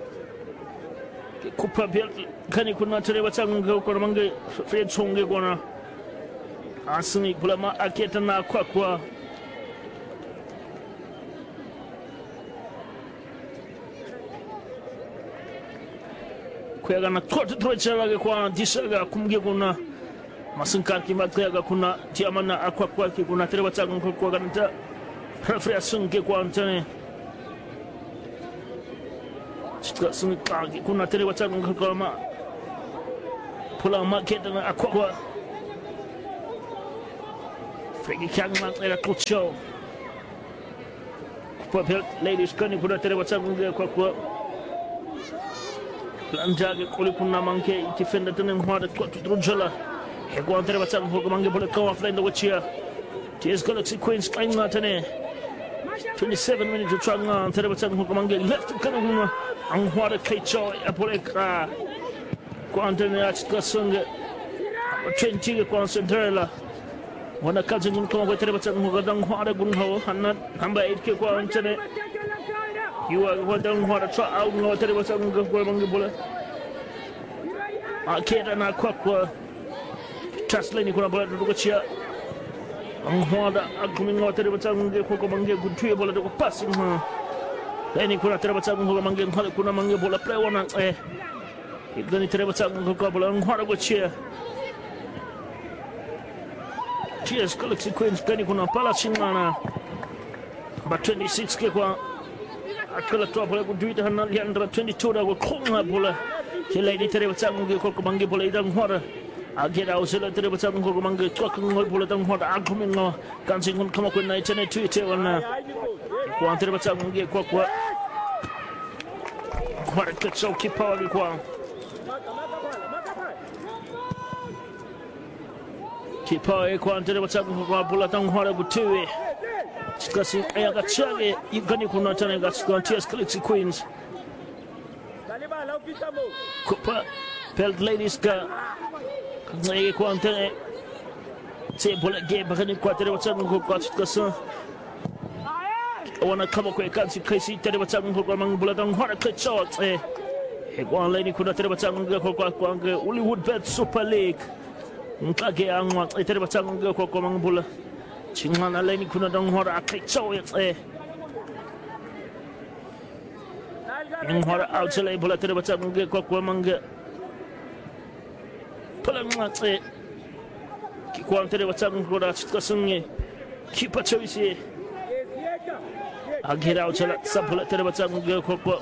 Kupa belt kani kuna tere wachanga ko mangge fred songe kona asni bulama aketa na kwa Kuyaga na trote chaga kwa disaga kumge kuna masinkar ki matyaga kuna tiamana akwa ki kuna tere wachanga ko kwa ganta refresh sunge kwa antene kuna tere watang kama pula market na akwa free kick era culture kupa ladies kani kuna tere watang kwa lanjage kuli kuna manke defender tena ngwada kwa tudrujala hekwa tere watang kwa mange bola kwa friend wachia TS Galaxy Queens kainga tene 27 minutes to try on tere watang kwa mange left kana angwada kaicho apoleka kwa antene achika songe 20 kwa centrala wana kazi ngum kwa tere watang kwa dangwada gunho hanna hamba 8 kwa antene you are what don't want to try out no tere watang kwa mange bola akeda na kwa Taslini kuna bola tukuchia angwada akumingo tere watang kwa mange gutue bola kwa passing Leni kuna tere watang kwa mange kuna mange bola play wana Igani tere watang kwa bola angwada kuchia TS Galaxy Queens kani kuna pala chingana ba 26 ke kwa akala to bola kuduita hana liandra 22 da kwa konga bola Leni tere watang kwa mange bola idang ngwada agera usela tere watang kwa mange kwa ngol bola dang ngwada akumingo kansing kama kwa na chene tuite wana kwa tere watang kwa Mariketso kipa kwa kipa kwa tere watang kwa bola tang hora butiwe sikasi ayaga chage igani kuna tane gatsko TS Galaxy Queens kupa pelt ladies ka ngai kwa tane se bola ge bagani kwa tere watang kwa sikasa wana kama kwa kansi kaisi tere watang kwa mangbola tang hora ketso kwa leni kuna tere watang kwa Hollywood Bet Super League Nkage angwa tere batang kwa mangbola chingana leni kuna dang hora ketso hora outside bola tere batang kwa manga pala kwa tere batang kwa tkasunge kipa choisi agera outside sabola tere batang kwa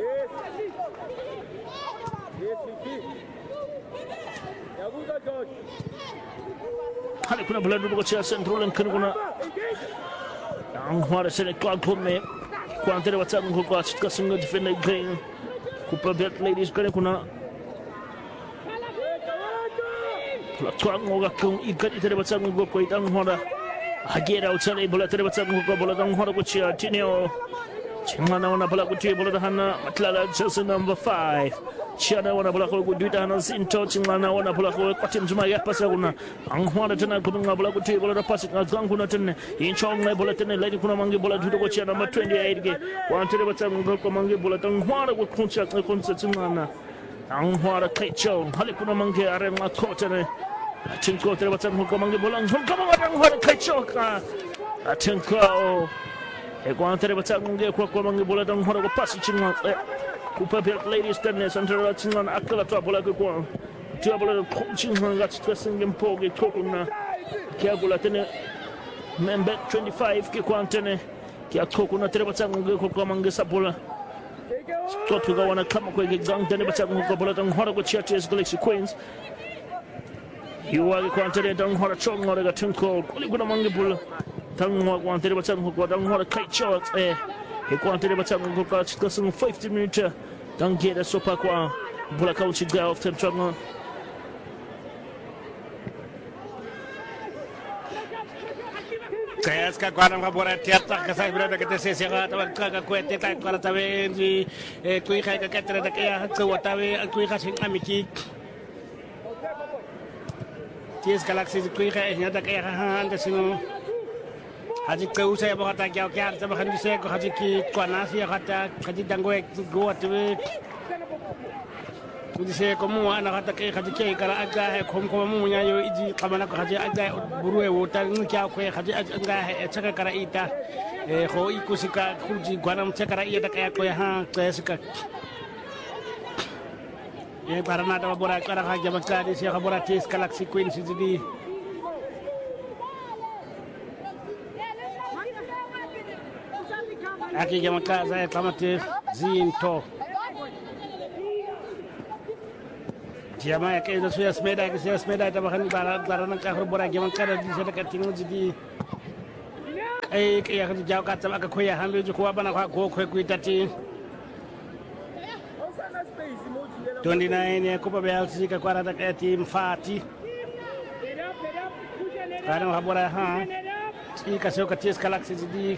Hali kuna bola dulu kecil central kan kuna angwara sele kwa kome kwa tere watang kwa chitka singa defender game kupa bet ladies kan kuna kwa ngoga kung ikat tere watang kwa itang hora agera outside bola tere watang kwa bola dang hora kecil tineo chimana wana bola kecil bola dahana matlala jersey number 5 Chana wana bola ko duita hana sinto chingana wana bola ko kwatim juma ya pasa kuna angwara tena kuna bola ko ti bola da pasi ngang kuna tena inchong na bola tena lady kuna mangi bola dudo ko chana number 28 ge wantere bata ko mangi bola tangwara ko kuncha chingana angwara kaicho hali kuna mangi are ma ko tena chinko tere bata ko mangi bola angwara kaicho ka atinko e wantere bata ko mangi bola tangwara ko pasi chingana Kupa pelt ladies tenne central chingan akala to bola ko tia bola chingan gat stressing impoge kokuna kia bola tenne member 25 ke kwantene kia kokuna tere batang ko mangi sabola to to go wana kama ko gang tenne batang ko bola tang hora ko TS Galaxy Queens yuwa kwantene tang hora chong hora ga tinko kuli kuna mangi bola tang mo kwantene batang ko tang hora kai shot Equantere batang ko ka chikasung 50 minutes dan gera sopa kwa bola ka uchi ga often changa kaya ska kwa na bola tiata ka sai brada ka tese sia ta ka ko te ka kwa ta ve ji kui khai ka katra da kaya ko ta ve kui kha sing amiki TS Galaxy kui khai nya da kaya ha anda sino Haji kau saya bawa tak jauh kian, sebab kan saya ko haji ki kuana sia kata haji dangwe gua tu. Jadi saya kamu anak kata haji ki kalau agak kamu nyayo iji kamana ko haji agak buru wutan kiau ko haji agak cakap kara ita. Ko iku sika kuji kuana cakap kara ita kayak ko ha saya sika. Para nada bola kara haji makadi saya bola TS Galaxy Queens jadi. Aki jamaka saya kamati zinto Jama ke da suya smeda ta bakan baran ka har bora jaman kada di sada ka tingu di ai ke ya ka jaw ka ta aka koya hanbe ji ko bana ko ku tati 29 ya Copa Belsi ka kwara da ka team Fati kana habora ha ti ka so ka ties galaxy di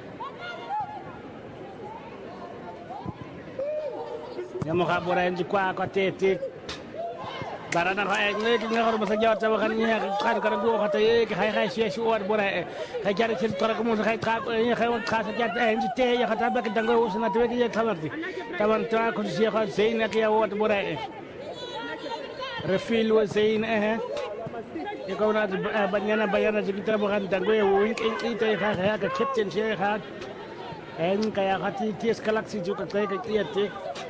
ya mo habora en ji kwa ka tete barana ko ay ne nga xor ba sa jawat ba kan ñe xar ko do xata ye xay xay ci wad bo re xay jaar ci tor ko mo xay xa xay wa xa sa jat ay ci te ya xata ba ka dango usna te ye tamarti taman ta ko ci xal sey nak ya wad bo re refil wa zain e ko na banyana bayana ci kita ba kan dango ye win ki te xa xa ka captain ci xa en ka ya xati ties galaxy ju ka te ka te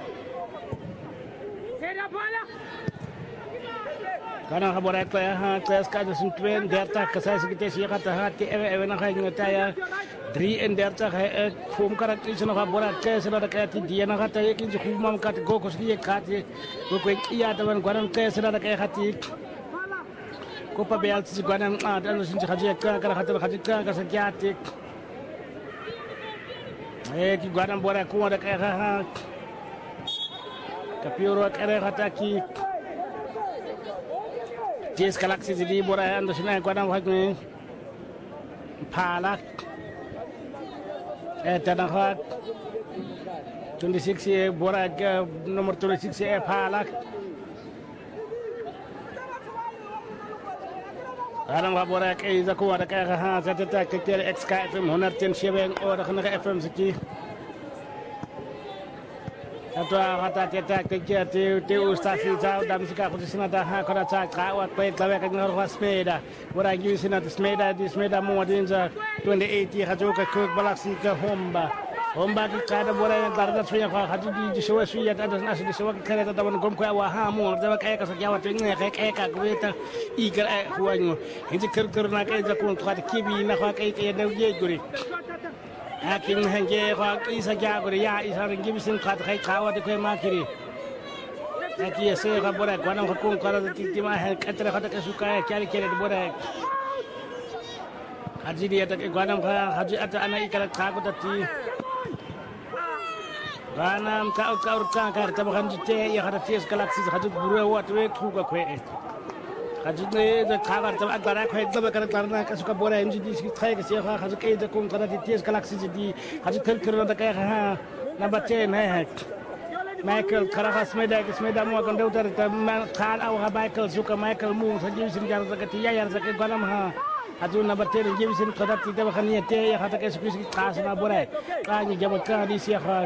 kana habora ko ha tes ka de sintwen derta kasa sigite si ka ta ti ewe na khay ngata ya dri en derta khay fum karakter sino habora kes na ka ti dia na ka ta yekin ji khuma ka go ko si ka ti ko ko iya ta ban gwanan kes na ka khati ko pa beal si gwanan a dan sin ji khaji ka khatar khaji ka sa kya ti ki gwanan bora ko da ka ha ka pioro ka khata ki Ties Galaxy di bora ando sina ko dam hakni pala tana hat 26 bora nomor 26 pala aram bora ke za ko da ka ha za ta ke XKFM 110 o da khna FM ziki atau kata kita kerja ti ustasi jauh dalam sikap posisinya dah kalau cakap awak baik kalau kita ngorok sepeda, orang juga sini di sepeda mau dinja 2080 haju ke Galaxy ke Homba kita ada orang yang tarda suya kau haju di sewa suya ada nasi di sewa kereta taman gom kau awak hamu, tapi kayak kesakian tu ini kayak kita ikan huanyu, ini ker nak kerja kau tu ada kibi nak kayak ada guri. Akin hanje ko isa jago ya isa ringi bisin khat khai khawa de ko makiri aki ese khabora gwanam khakun kara ti ma he katra khata ke suka kyali kere de bora haji dia tak gwanam kha haji ata ana ikara khago tati gwanam ka ka kar ta bakhan jite ya khata ties galaxy haji buru wat we thuga khwe haji ne da khabar ta agara khwe da bakar karna ka suka bora mji di khai ke se kha haji ke da kun kara ties galaxy di haji khir da ka ha number 10 hai Michael Karakas Smeda mo kan dautar ta khal au ha Michael suka Michael mu sa ji sin jar ka ti ya sa ke ganam ha haji number 10 ji sin kara ti da bakhan ye te ya khata ke suki khas na bora ka ni jam ka di se kha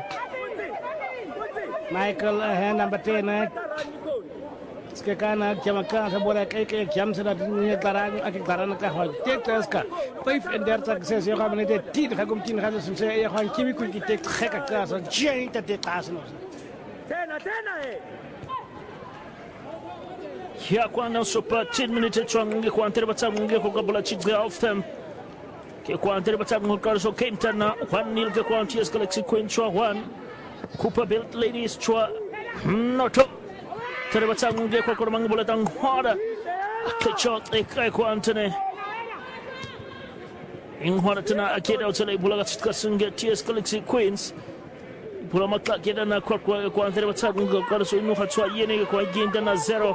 Michael ha number 10 Ske kana jamaka sa bora kai jam sa ni tarang ak tarang ka ho tek ka paif ender tak se se ka mene te tin ka gum tin ka so se ya ho kimi ku ki tek kheka ka so jeng ta te tas no tena ya kwana sopa 10 minutes chwange kwa antere batsange ko gabola chidga of them ke kwa antere batsange ko so kentana 1-0 ke kwa Ties Galaxy Queen chwa 1 Cooper Belt Ladies chwa noto tere batsange ko ko mangi bola tang hora ke shot e kai kwa antene in hora tana akeda utale bola ka sunge Ties Galaxy Queens Pula makla keda na kwa antere batsange ko so inu khatwa yene ko ginda na 0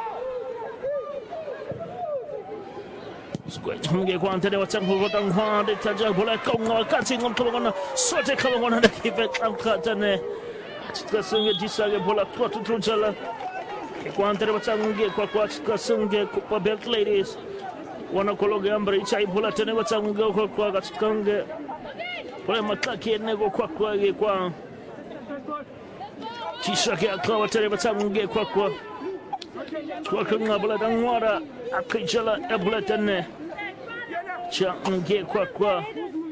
Square kwa antere batsange ko tang hora taja bola ko ngakati ngom ko ngona sote ko ngona da kifet am khatane Kasunge disage bola kwa tutrujala kwa antere batsange kwa kasunge Cooper Belt Ladies wana kologe ambre chai bola tene batsange kwa kasunge bola makaki ene kwa disage kwa tere batsange kwa kanga bola dangwara akijala bola tene cha nge kwa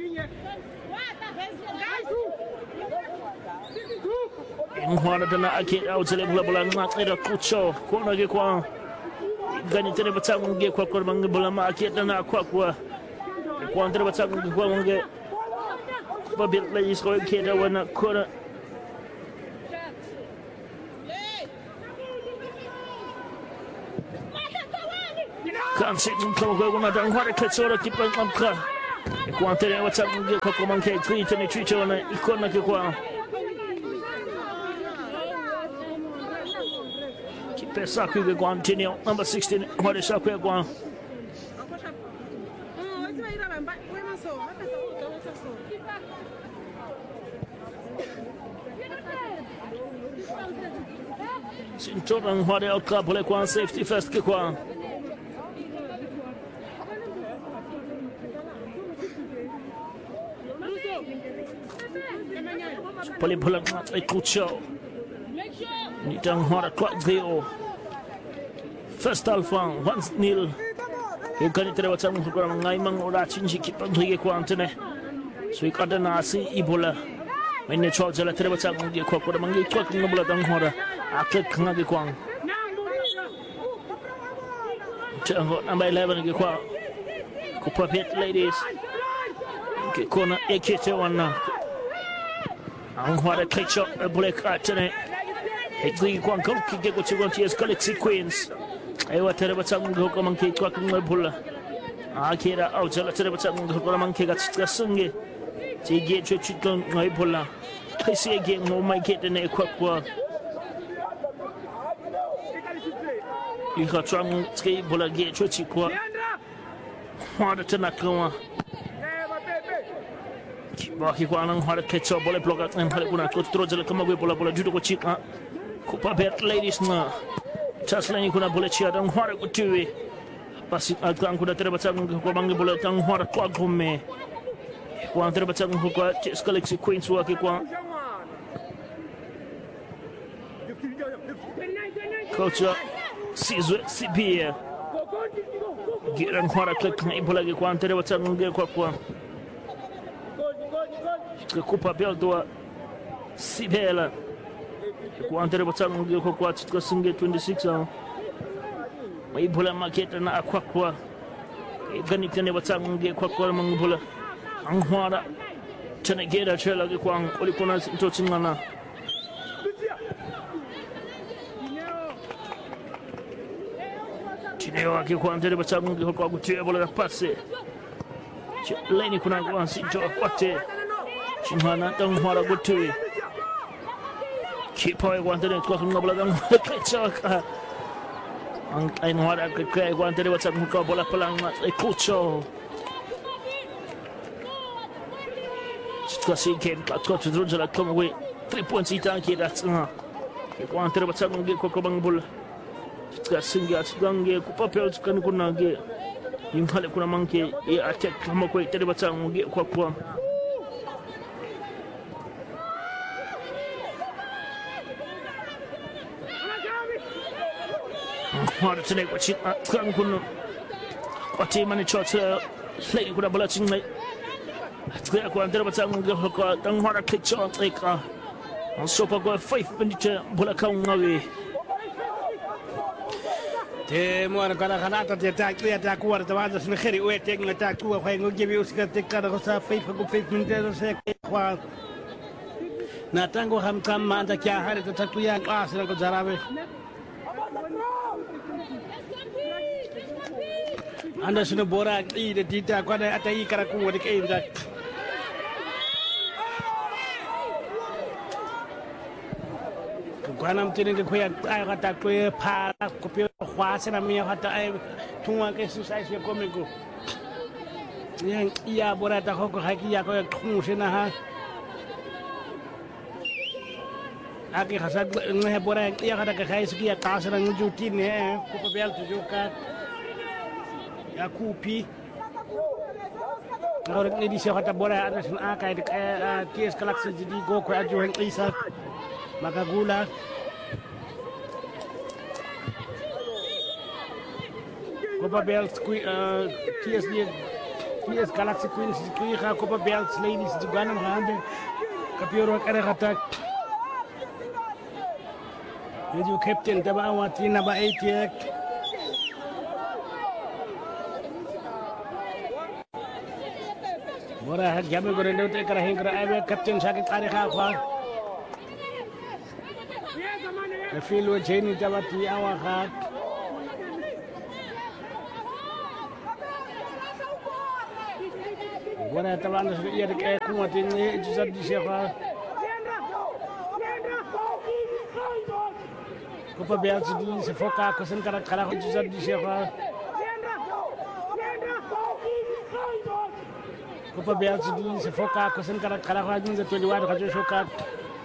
Mwana dana ake autele bola ngakira kucho kona ge kwa gani tere batsange kwa mangi bola ma ake dana kwa tere batsange kwa mangi Cooper Belt Ladies ko ke da wana kona Kansi kama kwa kuna dangware ketsora kipa amka. Kwa antere what's up kwa kwa manke 323 na ikona kwa. Kipa saku kwa Antonio number 16 kwa saku kwa. Sintoran hade alka pole kwa safety first kwa. Pole pole ai kucho. Ni tang hara kwa geo. First alpha 1-0. Ikani tere watang kwa ngai mang ora chinji kipa ngi kwa antene. So ikada nasi ibola. Mene choja la tere watang ngi kwa mangi kwa ngabula tang hara. Akek ngagi kwang. Chango number 11 ngi kwa. Kupa pet ladies. Ke kona ekete wana. Ang hara kecho black atene. Hekli kwang kau kike ko chigon ties Galaxy Queens. Ewa tere batang ngi ko mangi kwa ngabula. Akira auja la tere batang ngi ko mangi ga tsasunge. Tige chigon ngabula. Kasi ege no mai kete ne kwa. Ika trang tske bola ge chochi kwa. Hada tena kwa. Baki kwa nang hada ketso bola bloga en hada kuna ko trojala kama gwe bola judo ko chika. Kupa bet ladies na. Chaslani kuna bola chia dang hada ko tuwe. Pasi agang kuna tere batang ko bangi bola tang hada kwa gome. Kwa tere batang ko kwa Galaxy Queens wa kwa. Coach Sizwe Sibia Giran hora klik na ibola ge kwa antere watang nge kwa kupa beldo Sibela kwa antere watang nge kwa tika singe 26 mai ibola maketa na kwa gani tene watang nge kwa mangibola ang hora tene gera chela ge kwa olikona ntotsinana Chineo aki kwa antere batang kwa kutia bola pase. Leni kuna kwa sinto kwate. Chinhana tang hora gutui. Kipa kwa antere kwa bola tang kecha. Ang ain hora kwa antere batang kwa bola palang e kucho. Kasi ken kwa tudrujala kama we 3 points itanki that's kwa antere batang kwa bang bola. Singa sigange kupapel tukani kuna ge yimhale kuna manke e attack kama kwa tere batang ge kwa hard tene kwa chi kan kuna kwa team ni chota lady kuna bola chingai kwa tere batang ge kwa tang hard kick shot eka so pa kwa 5 minutes bola kaungawe Te moana kana kanata te ta kuara te wanda sina kheri oe te ngata tua kwa ngoge bi usika te kana ko sa 5 minutes se kwa na tango ham kam manda kya hare te tatu ya asina ko jarabe anda sina bora i de tita kwa da atai kara ku wadi ke inda kwa nam tini ko ya ai kata ko pa ko pe khwa sena mi kata ai tungwa ke exercise ya komiko yang iya bora ta ko haki ya ko khung sena ha aki khasat ne bora ya kata ka khai ski ya ta sena nju tin ne ko pe bel tu ka ya kupi orang ni di kata bora ada sena kai de ties Galaxy jadi go ko aju hang isa maka gula Copa Belts TS Galaxy Queens kuiha Copa Belts ladies juga nang hande kapioro kare kata Jadi captain taba awati na ba 8 Bora jabe gore ndewte kara hin kara abe captain sakit kare kha Filo jeni taba ti awa kha Wala tabanda su iya de kuma tin ne ji saddi shefa. Copa Belts di se foca ko sen kara kara ji saddi shefa. Copa Belts di se foca ko sen kara kara ji za to di wa ka jo shoka.